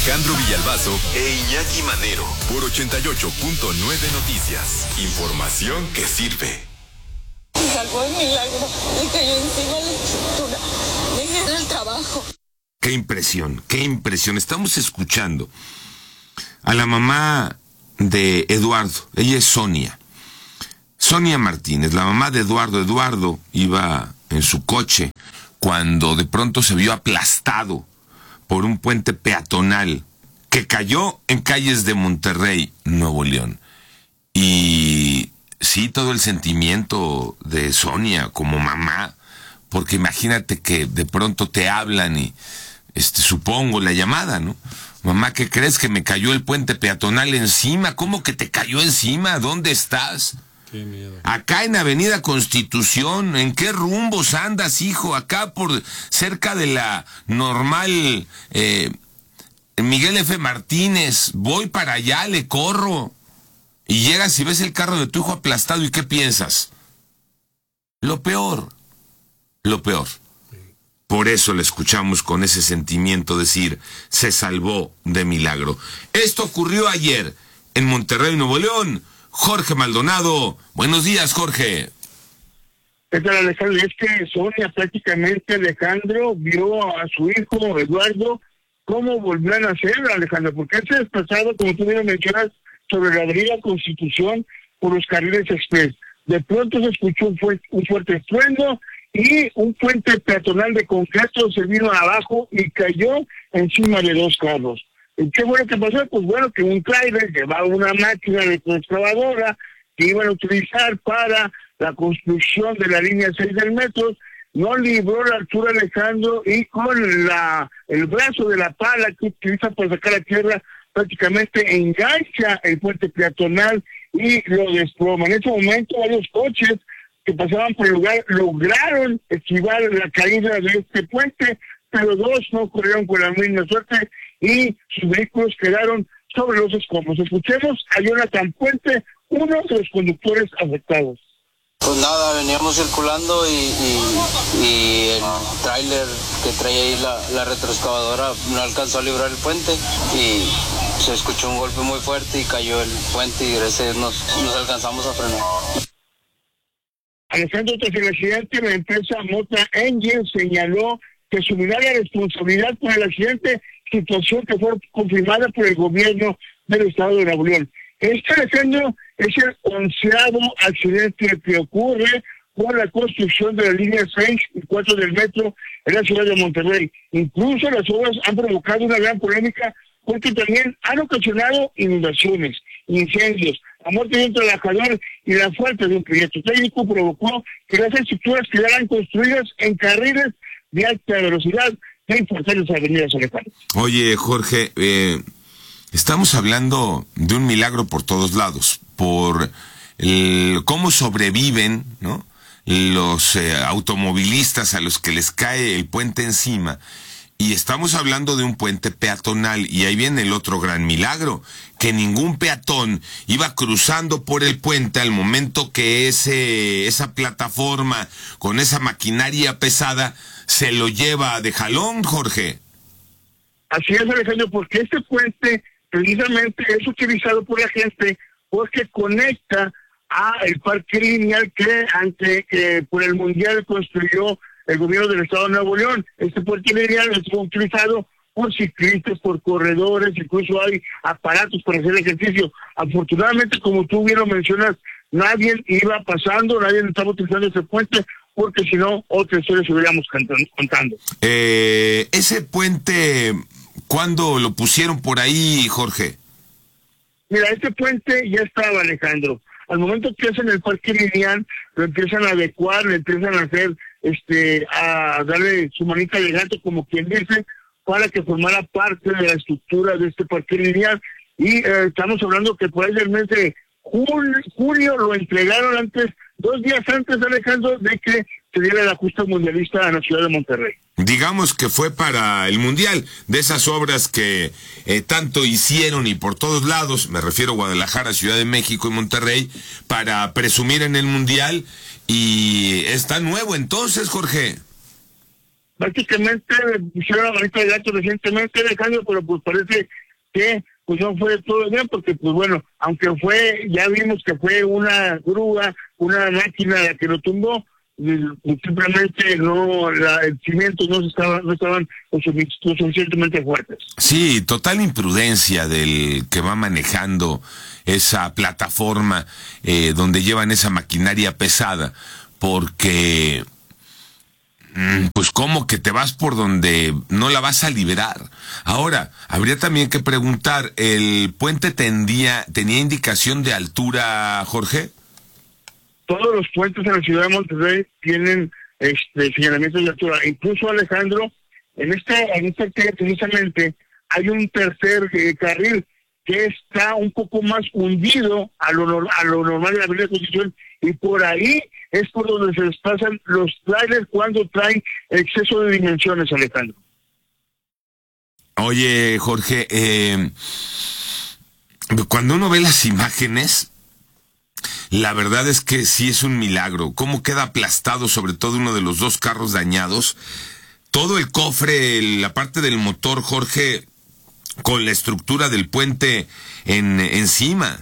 Alejandro Villalbazo e Iñaki Manero por 88.9 Noticias. Información que sirve. Salvó el milagro, le cayó encima la estructura. Dejé el trabajo. Qué impresión, qué impresión. Estamos escuchando a la mamá de Eduardo. Ella es Sonia. Sonia Martínez, la mamá de Eduardo. Eduardo iba en su coche cuando de pronto se vio aplastado por un puente peatonal que cayó en calles de Monterrey, Nuevo León. Y sí, todo el sentimiento de Sonia como mamá, porque imagínate que de pronto te hablan y supongo la llamada, ¿no? Mamá, ¿qué crees? Que me cayó el puente peatonal encima. ¿Cómo que te cayó encima? ¿Dónde estás? Qué miedo. Acá en Avenida Constitución. ¿En qué rumbos andas, hijo? Acá por cerca de la normal Miguel F. Martínez. Voy para allá, le corro. Y llegas y ves el carro de tu hijo aplastado. ¿Y qué piensas? Lo peor. Por eso le escuchamos con ese sentimiento decir, se salvó de milagro. Esto ocurrió ayer en Monterrey, Nuevo León. Jorge Maldonado. Buenos días, Jorge. ¿Qué tal, Alejandro? Es que Sonia prácticamente, Alejandro, vio a su hijo Eduardo cómo volvió a nacer, Alejandro, porque él se ha desplazado, como tú bien mencionas, sobre la avenida Constitución por los carriles express. De pronto se escuchó un fuerte estruendo y un puente peatonal de concreto se vino abajo y cayó encima de dos carros. ¿Y qué fue lo que pasó? Pues bueno, que un trailer llevaba una máquina de excavadora que iban a utilizar para la construcción de la línea 6 del metro, no libró la altura, Alejandro, y con el brazo de la pala que utiliza para sacar la tierra, prácticamente engancha el puente peatonal y lo desploma. En ese momento varios coches que pasaban por el lugar lograron esquivar la caída de este puente, pero dos no corrieron con la misma suerte y sus vehículos quedaron sobre los escombros. Escuchemos a Jonathan Puente, uno de los conductores afectados. Pues nada, veníamos circulando y el tráiler que traía ahí la retroexcavadora no alcanzó a librar el puente y se escuchó un golpe muy fuerte y cayó el puente y gracias a Dios nos alcanzamos a frenar. Alejandro, tras el accidente, la empresa Mota Engine señaló que asumirá la responsabilidad por el accidente, situación que fue confirmada por el gobierno del estado de Nuevo León. Este, Alejandro, es el 11º accidente que ocurre por la construcción de la línea 6 y 4 del metro en la ciudad de Monterrey. Incluso las obras han provocado una gran polémica porque también han ocasionado inundaciones, incendios, la muerte de un trabajador y la falta de un proyecto técnico provocó que las estructuras quedaran construidas en carriles de alta velocidad de importantes avenidas, Alejandro. Oye, Jorge, estamos hablando de un milagro por todos lados, por cómo sobreviven, ¿no?, los automovilistas a los que les cae el puente encima. Y estamos hablando de un puente peatonal, y ahí viene el otro gran milagro, que ningún peatón iba cruzando por el puente al momento que esa plataforma con esa maquinaria pesada se lo lleva de jalón, Jorge. Así es, Alejandro, porque este puente precisamente es utilizado por la gente porque conecta a el parque lineal que por el Mundial construyó el gobierno del estado de Nuevo León. Este puente lineal es utilizado por ciclistas, por corredores, incluso hay aparatos para hacer ejercicio. Afortunadamente, como tú bien lo mencionas, nadie iba pasando, nadie estaba utilizando ese puente, porque si no, otra historia estuviéramos contando. Ese puente, ¿cuándo lo pusieron por ahí, Jorge? Mira, este puente ya estaba, Alejandro. Al momento que hacen el parque lineal, lo empiezan a adecuar, lo empiezan a hacer, a darle su manita de gato, como quien dice, para que formara parte de la estructura de este parque lineal. Y estamos hablando que por ahí del mes de julio lo entregaron 2 días antes, Alejandro, de que se diera la justa mundialista a la ciudad de Monterrey. Digamos que fue para el Mundial, de esas obras que tanto hicieron y por todos lados, me refiero a Guadalajara, Ciudad de México y Monterrey, para presumir en el Mundial, y está nuevo entonces, Jorge. prácticamente pusieron la manita de gato recientemente, Alejandro, pero pues parece que pues no fue todo bien, porque pues bueno, aunque ya vimos que fue una grúa, una máquina la que lo tumbó, simplemente el cimiento no estaban lo suficientemente fuertes. Sí, total imprudencia del que va manejando esa plataforma donde llevan esa maquinaria pesada, porque pues cómo que te vas por donde no la vas a liberar. Ahora, habría también que preguntar, ¿el puente tenía indicación de altura, Jorge? Todos los puentes en la ciudad de Monterrey tienen señalamientos de altura. Incluso, Alejandro, en este precisamente hay un tercer carril que está un poco más hundido a lo normal de la Avenida Constitución, y por ahí es por donde se les pasan los trailers cuando traen exceso de dimensiones, Alejandro. Oye, Jorge, cuando uno ve las imágenes, la verdad es que sí es un milagro. Cómo queda aplastado, sobre todo uno de los dos carros dañados. Todo el cofre, la parte del motor, Jorge, con la estructura del puente encima.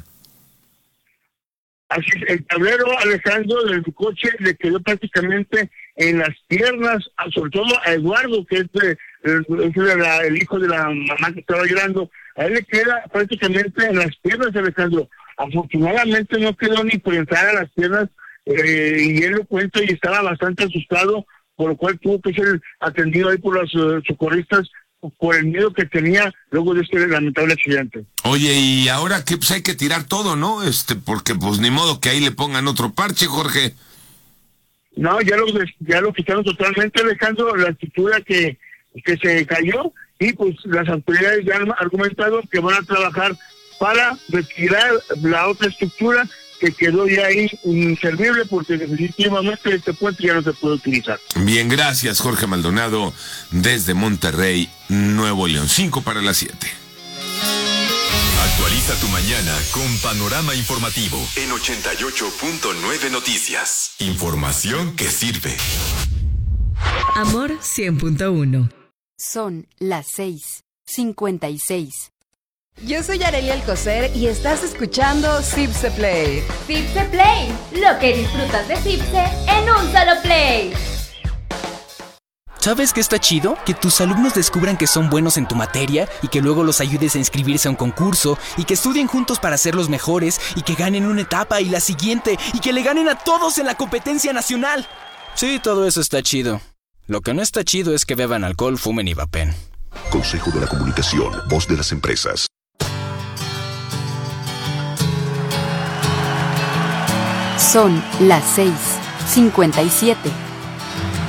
Así es, el tablero, Alejandro, del coche le quedó prácticamente en las piernas, sobre todo a Eduardo, que es el hijo de la mamá que estaba llorando. A él le queda prácticamente en las piernas, Alejandro. Afortunadamente no quedó ni prensada las piernas, y él lo cuenta y estaba bastante asustado, por lo cual tuvo que ser atendido ahí por los socorristas por el miedo que tenía luego de este lamentable accidente. Oye, y ahora que pues hay que tirar todo, ¿no? Porque pues ni modo que ahí le pongan otro parche, Jorge. No, ya lo quitaron totalmente, Alejandro, la estructura que se cayó, y pues las autoridades ya han argumentado que van a trabajar para retirar la otra estructura que quedó ya ahí inservible, porque definitivamente este puente ya no se puede utilizar. Bien, gracias, Jorge Maldonado, desde Monterrey, Nuevo León. 5:07. Actualiza tu mañana con Panorama Informativo en 88.9 Noticias. Información que sirve. Amor 100.1. Son las 6:56. Yo soy Arely Alcocer y estás escuchando Cipse Play. Cipse Play, lo que disfrutas de Cipse en un solo play. ¿Sabes qué está chido? Que tus alumnos descubran que son buenos en tu materia y que luego los ayudes a inscribirse a un concurso y que estudien juntos para ser los mejores y que ganen una etapa y la siguiente y que le ganen a todos en la competencia nacional. Sí, todo eso está chido. Lo que no está chido es que beban alcohol, fumen y vapen. Consejo de la Comunicación, voz de las empresas. Son las 6:57.